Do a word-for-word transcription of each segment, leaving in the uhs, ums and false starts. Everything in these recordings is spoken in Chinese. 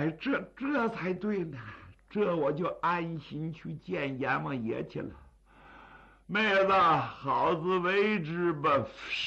哎，这这才对呢，这我就安心去见阎王爷去了。妹子，好自为之吧。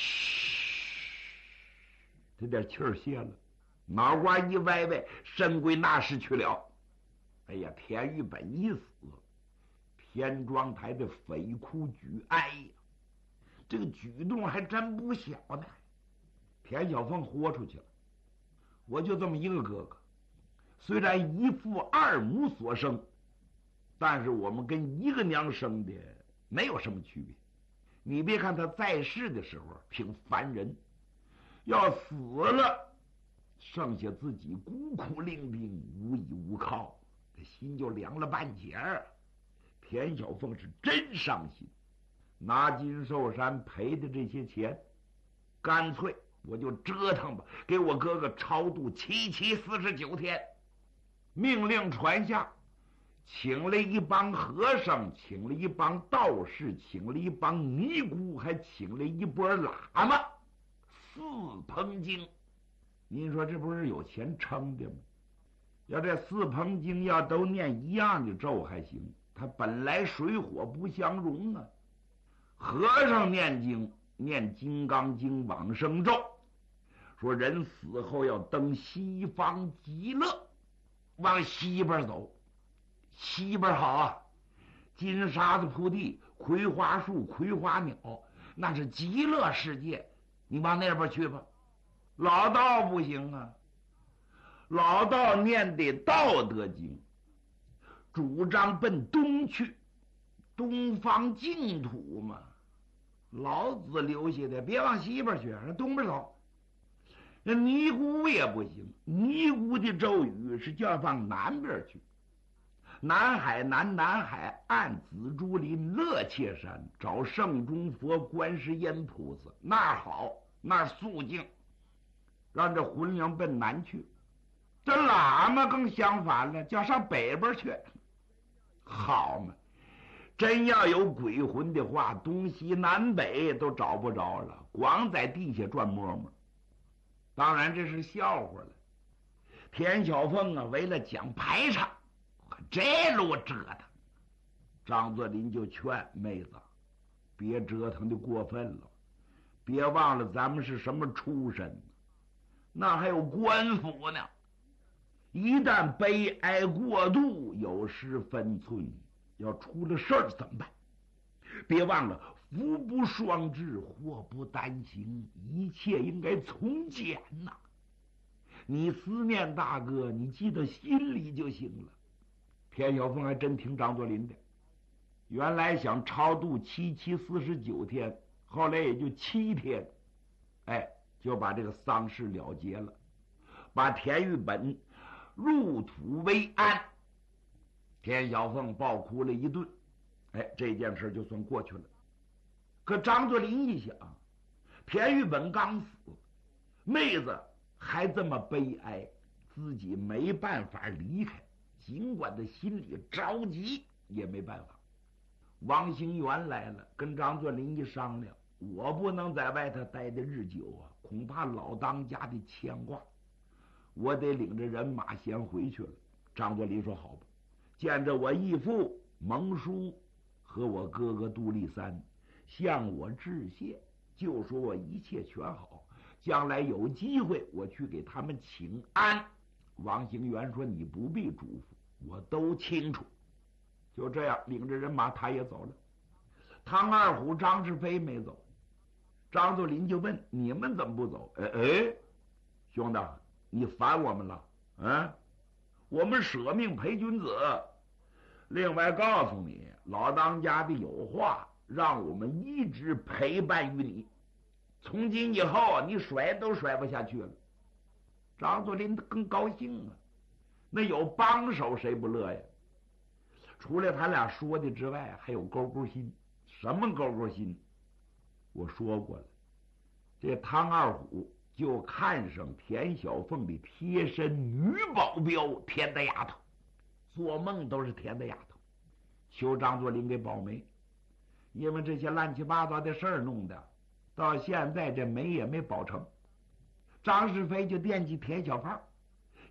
这点气儿泄了，脑瓜一歪歪，神归那时去了。哎呀，田玉本一死，田庄台的匪哭举哀呀，这个举动还真不小呢。田小凤豁出去了，我就这么一个哥哥，虽然一父二母所生，但是我们跟一个娘生的没有什么区别。你别看他在世的时候挺烦人，要死了，剩下自己孤苦伶仃，无依无靠，这心就凉了半截儿。田小凤是真伤心，拿金寿山赔的这些钱，干脆我就折腾吧，给我哥哥超度七七四十九天。命令传下，请了一帮和尚，请了一帮道士，请了一帮尼姑，还请了一波喇嘛，四捧经。您说这不是有钱撑的吗？要这四捧经要都念一样的咒还行，他本来水火不相容啊。和尚念经念金刚经往生咒，说人死后要登西方极乐，往西边走。西边好啊，金沙子铺地，葵花树，葵花鸟，那是极乐世界，你往那边去吧。老道不行啊，老道念的道德经，主张奔东去，东方净土嘛，老子留下的，别往西边去，让东边走。那尼姑也不行，尼姑的咒语是叫往南边去。南海南南海，岸紫竹林乐切山，找圣中佛观世音菩萨，那儿好，那儿肃静，让这魂灵奔南去。这喇嘛更相反了，叫上北边去。好嘛，真要有鬼魂的话，东西南北都找不着了，光在地下转摸摸。当然这是笑话了。田小凤啊，为了讲排场，这路折腾，张作霖就劝妹子，别折腾的过分了，别忘了咱们是什么出身，那还有官府呢，一旦悲哀过度，有失分寸，要出了事儿怎么办？别忘了福不双至，祸不单行，一切应该从简呐、啊。你思念大哥，你记得心里就行了。田小凤还真听张作霖的，原来想超度七七四十九天，后来也就七天，哎，就把这个丧事了结了，把田玉本入土为安。田小凤暴哭了一顿，哎，这件事就算过去了。可张作霖一想，田玉本刚死，妹子还这么悲哀，自己没办法离开，尽管他心里着急，也没办法。王兴元来了，跟张作霖一商量，我不能在外头待的日久啊，恐怕老当家的牵挂，我得领着人马先回去了。张作霖说好吧，见着我义父蒙叔和我哥哥杜立三向我致谢，就说我一切全好，将来有机会我去给他们请安。王兴元说你不必嘱咐，我都清楚。就这样领着人马他也走了。唐二虎张世飞没走，张作霖就问你们怎么不走？哎哎，兄弟，你烦我们了？嗯，我们舍命陪君子。另外告诉你，老当家的有话，让我们一直陪伴于你，从今以后你甩都甩不下去了。张作霖更高兴啊，那有帮手谁不乐呀？除了他俩说的之外，还有勾勾心。什么勾勾心？我说过了，这汤二虎就看上田小凤的贴身女保镖田大丫头，做梦都是田大丫头，求张作霖给保媒。因为这些乱七八糟的事儿弄的，到现在这媒也没保成。张世飞就惦记田小凤，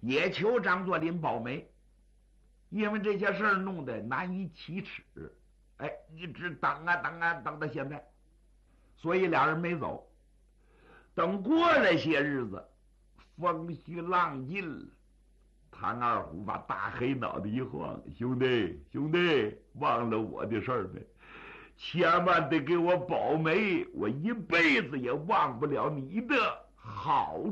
也求张作霖保媒，因为这些事儿弄得难以启齿，哎，一直等啊等啊等到现在，所以俩人没走。等过了些日子，风息浪尽了，唐二虎把大黑脑袋一晃：“兄弟，兄弟，忘了我的事儿没？千万得给我保媒，我一辈子也忘不了你的好